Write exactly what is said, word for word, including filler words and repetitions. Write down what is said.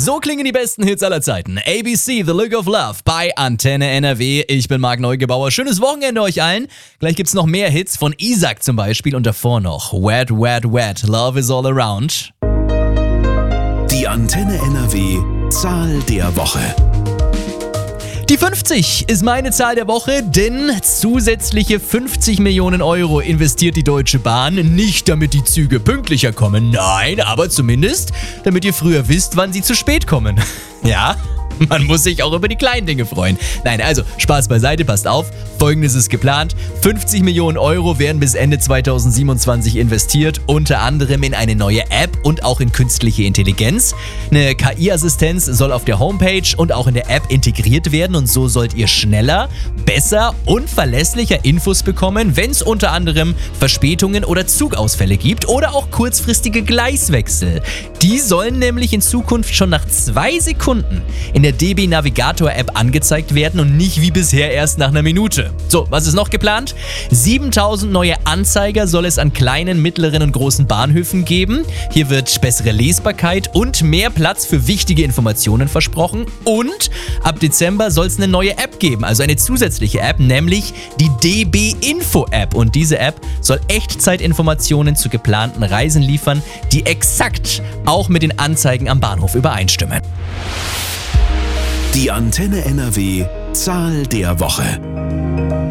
So klingen die besten Hits aller Zeiten. A B C, The Look of Love bei Antenne N R W. Ich bin Marc Neugebauer. Schönes Wochenende euch allen. Gleich gibt's noch mehr Hits von Isaac zum Beispiel und davor noch Wet, Wet, Wet, Love is all around. Die Antenne N R W Zahl der Woche. Die fünfzig ist meine Zahl der Woche, denn zusätzliche fünfzig Millionen Euro investiert die Deutsche Bahn. Nicht damit die Züge pünktlicher kommen, nein, aber zumindest damit ihr früher wisst, wann sie zu spät kommen. Ja, man muss sich auch über die kleinen Dinge freuen. Nein, also Spaß beiseite, passt auf. Folgendes ist geplant. fünfzig Millionen Euro werden bis Ende zweitausendsiebenundzwanzig investiert, unter anderem in eine neue App und auch in künstliche Intelligenz. Eine K I-Assistenz soll auf der Homepage und auch in der App integriert werden und so sollt ihr schneller, besser und verlässlicher Infos bekommen, wenn es unter anderem Verspätungen oder Zugausfälle gibt oder auch kurzfristige Gleiswechsel. Die sollen nämlich in Zukunft schon nach zwei Sekunden in der D B Navigator App angezeigt werden und nicht wie bisher erst nach einer Minute. So, was ist noch geplant? siebentausend neue Anzeiger soll es an kleinen, mittleren und großen Bahnhöfen geben. Hier wird bessere Lesbarkeit und mehr Platz für wichtige Informationen versprochen. Und ab Dezember soll es eine neue App geben, also eine zusätzliche App, nämlich die D B Info App. Und diese App soll Echtzeitinformationen zu geplanten Reisen liefern, die exakt auch mit den Anzeigen am Bahnhof übereinstimmen. Die Antenne N R W Zahl der Woche.